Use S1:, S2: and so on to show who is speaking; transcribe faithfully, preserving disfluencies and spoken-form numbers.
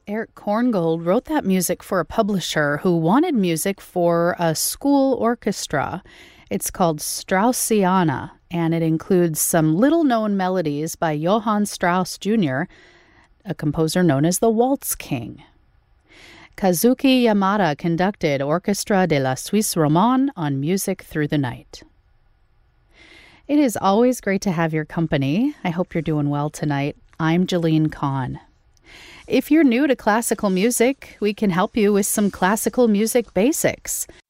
S1: Eric Korngold wrote that music for a publisher who wanted music for a school orchestra. It's called Straussiana, and it includes some little-known melodies by Johann Strauss Junior, a composer known as the Waltz King. Kazuki Yamada conducted Orchestra de la Suisse Romande on Music Through the Night. It is always great to have your company. I hope you're doing well tonight. I'm Jeline Kahn. If you're new to classical music, we can help you with some classical music basics.